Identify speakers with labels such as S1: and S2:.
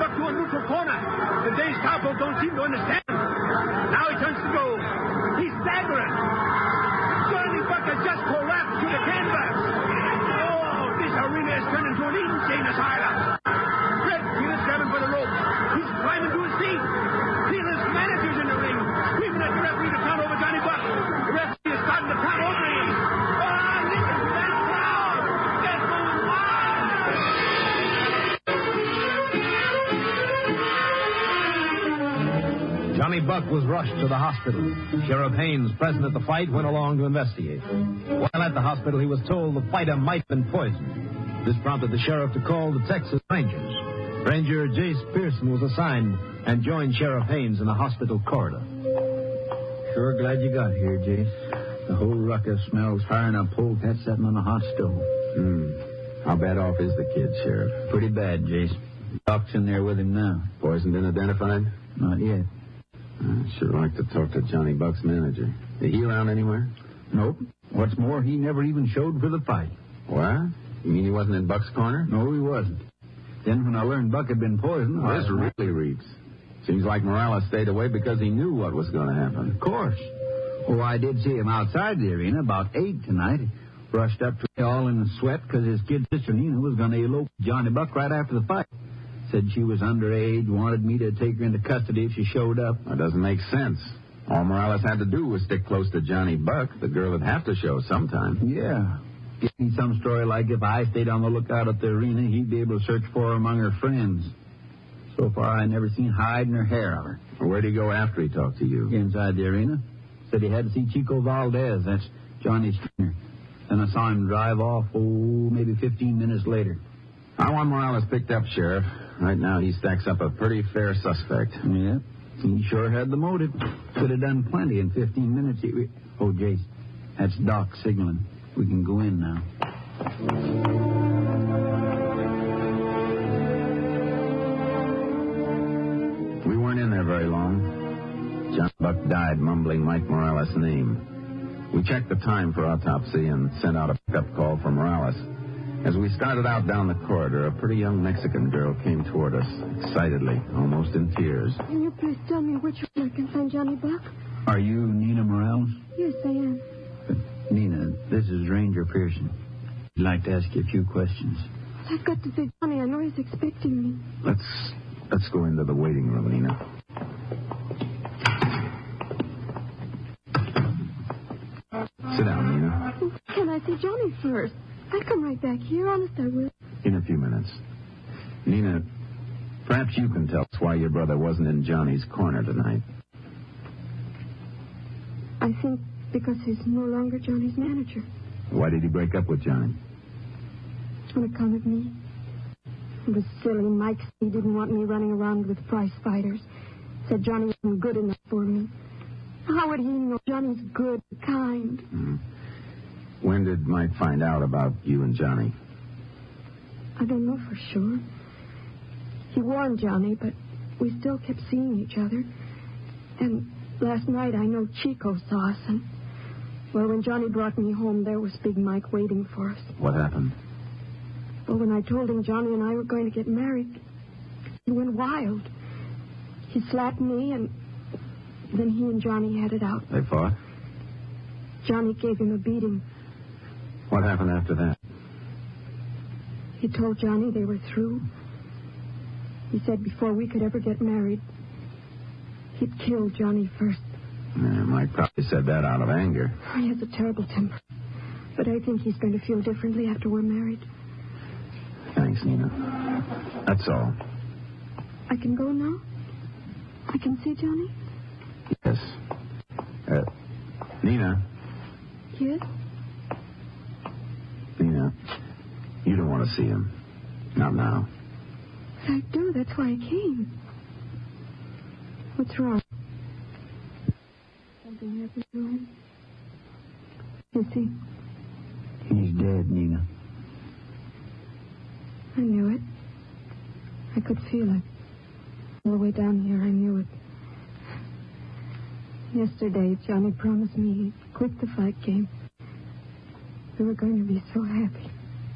S1: Buck to a neutral corner. The dazed cowboy don't seem to understand. Now he turns to go. He's staggering. Johnny Buck has just collapsed to the canvas. Oh, this arena has turned into an insane asylum. Red Peter's grabbing for the rope. He's climbing to his feet. Peter's manager's in the ring, screaming at the referee to count over Johnny Buck. The referee is starting to count over him. Oh, listen to that crowd. They're going wild.
S2: Johnny Buck was rushed to the hospital. Sheriff Haynes, present at the fight, went along to investigate. While at the hospital, he was told the fighter might have been poisoned. This prompted the sheriff to call the Texas Rangers. Ranger Jace Pearson was assigned and joined Sheriff Haynes in the hospital corridor.
S3: Sure glad you got here, Jace. The whole ruckus smells firing a polecat sitting on a hot stove.
S4: How bad off is the kid, Sheriff?
S3: Pretty bad, Jace. Doc's in there with him now.
S4: Poison been identified?
S3: Not yet.
S4: I'd sure like to talk to Johnny Buck's manager. Is he around anywhere?
S3: Nope. What's more, he never even showed for the fight.
S4: What? You mean he wasn't in Buck's corner?
S3: No, he wasn't. Then when I learned Buck had been poisoned...
S4: This really reeks. Seems like Morales stayed away because he knew what was going to happen.
S3: Of course. Oh, I did see him outside the arena about 8 tonight. He rushed up to me all in a sweat because his kid sister Nina was going to elope with Johnny Buck right after the fight. Said she was underage, wanted me to take her into custody if she showed up.
S4: That doesn't make sense. All Morales had to do was stick close to Johnny Buck. The girl would have to show sometime.
S3: Yeah. Give me some story like if I stayed on the lookout at the arena, he'd be able to search for her among her friends. So far, I never seen hide nor hair of her.
S4: Well, where'd he go after he talked to you?
S3: Inside the arena. Said he had to see Chico Valdez. That's Johnny's trainer. Then I saw him drive off, maybe 15 minutes later.
S4: I want Morales picked up, Sheriff. Right now, he stacks up a pretty fair suspect.
S3: Yeah, he sure had the motive. Could have done plenty in 15 minutes. Oh, Jace, that's Doc signaling. We can go in now.
S4: We weren't in there very long. John Buck died mumbling Mike Morales' name. We checked the time for autopsy and sent out a pickup call for Morales. As we started out down the corridor, a pretty young Mexican girl came toward us, excitedly, almost in tears.
S5: Can you please tell me which one I can find Johnny Buck?
S3: Are you Nina Morales?
S5: Yes, I am.
S3: Nina, this is Ranger Pearson. I'd like to ask you a few questions.
S5: I've got to see Johnny. I know he's expecting me.
S4: Let's go into the waiting room, Nina. Sit down, Nina.
S5: Can I see Johnny first? I'll come right back here. Honest, I will.
S4: In a few minutes. Nina, perhaps you can tell us why your brother wasn't in Johnny's corner tonight.
S5: I think because he's no longer Johnny's manager.
S4: Why did he break up with Johnny?
S5: On account of me. It was silly. Mike said he didn't want me running around with prize fighters. Said Johnny wasn't good enough for me. How would he know Johnny's good, kind?
S4: When did Mike find out about you and Johnny?
S5: I don't know for sure. He warned Johnny, but we still kept seeing each other. And last night I know Chico saw us, and... Well, when Johnny brought me home, there was Big Mike waiting for us.
S4: What happened?
S5: Well, when I told him Johnny and I were going to get married, he went wild. He slapped me, and then he and Johnny had it out.
S4: They fought?
S5: Johnny gave him a beating.
S4: What happened after that?
S5: He told Johnny they were through. He said before we could ever get married, he'd kill Johnny first.
S4: Yeah, Mike probably said that out of anger.
S5: He has a terrible temper. But I think he's going to feel differently after we're married.
S4: Thanks, Nina. That's all.
S5: I can go now? I can see Johnny?
S4: Yes. Nina.
S5: Yes?
S4: Nina, you don't want to see him. Not now.
S5: I do. That's why I came. What's wrong? Something happened to him? Is he?
S3: He's dead, Nina.
S5: I knew it. I could feel it. All the way down here, I knew it. Yesterday, Johnny promised me he'd quit the fight game. We were going to be so happy.